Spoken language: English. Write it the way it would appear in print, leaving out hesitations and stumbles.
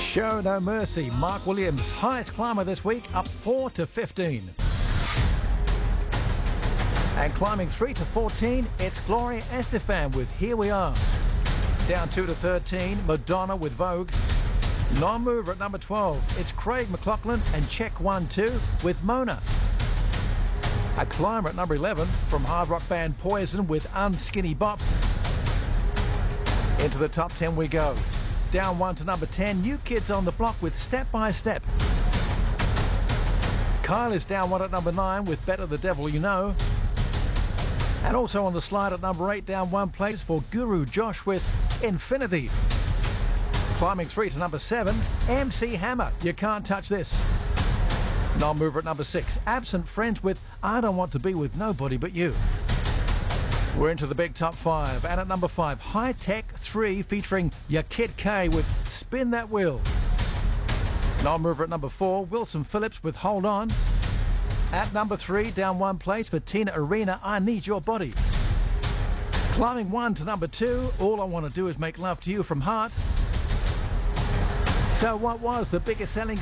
Show No Mercy, Mark Williams, highest climber this week, up 4 to 15. And climbing 3 to 14, it's Gloria Estefan with Here We Are. Down 2 to 13, Madonna with Vogue. Non-mover at number 12, it's Craig McLaughlin and Check 1-2 with Mona. A climber at number 11 from hard rock band Poison with Unskinny Bop. Into the top 10 we go. Down 1 to number 10, New Kids on the Block with Step by Step. Kyle is down 1 at number 9 with Better the Devil You Know. And also on the slide at number 8, down 1 place for Guru Josh with Infinity. Climbing 3 to number 7, MC Hammer, You Can't Touch This. Non-mover at number 6, Absent Friends with I Don't Want to Be With Nobody But You. We're into the big top 5, and at number 5, High Tech 3 featuring Your Kid K with Spin That Wheel. Non-mover at number 4, Wilson Phillips with Hold On. At number 3, down 1 place for Tina Arena, I Need Your Body. Climbing 1 to number 2, All I Want to Do Is Make Love to You from Heart. So what was the biggest selling